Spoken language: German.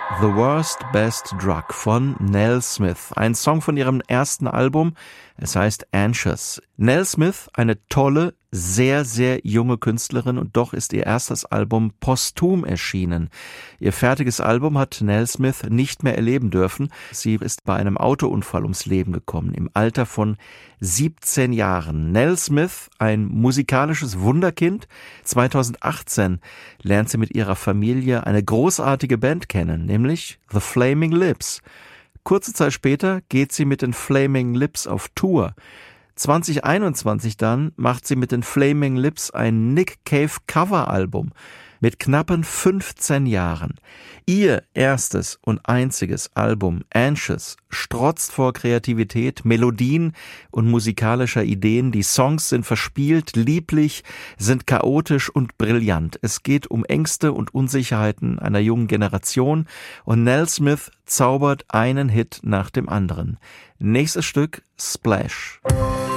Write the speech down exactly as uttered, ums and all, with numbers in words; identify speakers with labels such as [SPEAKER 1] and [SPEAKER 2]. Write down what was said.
[SPEAKER 1] The Worst Best Drug von Nell Smith. Ein Song von ihrem ersten Album. Es heißt Anxious. Nell Smith, eine tolle, sehr, sehr junge Künstlerin und doch ist ihr erstes Album posthum erschienen. Ihr fertiges Album hat Nell Smith nicht mehr erleben dürfen. Sie ist bei einem Autounfall ums Leben gekommen, im Alter von siebzehn Jahren. Nell Smith, ein musikalisches Wunderkind. zweitausendachtzehn lernt sie mit ihrer Familie eine großartige Band kennen, nämlich The Flaming Lips. Kurze Zeit später geht sie mit den Flaming Lips auf Tour. zwanzig einundzwanzig dann macht sie mit den Flaming Lips ein Nick Cave Coveralbum mit knappen fünfzehn Jahren. Ihr erstes und einziges Album Anxious strotzt vor Kreativität, Melodien und musikalischer Ideen. Die Songs sind verspielt, lieblich, sind chaotisch und brillant. Es geht um Ängste und Unsicherheiten einer jungen Generation und Nell Smith zaubert einen Hit nach dem anderen. Nächstes Stück Splash.